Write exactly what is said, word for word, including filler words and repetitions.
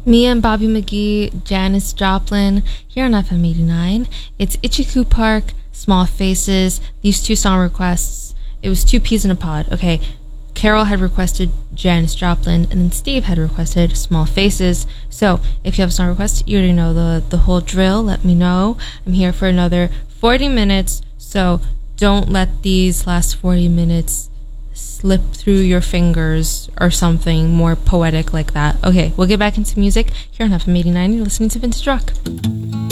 Mia and Bobby McGee, Janis Joplin, here on F M eighty-nine. It's Ichiku Park, Small Faces, these two song requests. It was two peas in a pod. Okay, Carol had requested Janis Joplin, and then Steve had requested Small Faces. So, if you have a song request, you already know the, the whole drill. Let me know. I'm here for another forty minutes, so don't let these last forty minutes slip through your fingers or something more poetic like that. Okay, we'll get back into music here on F M eighty-nine. You're listening to Vintage Rock.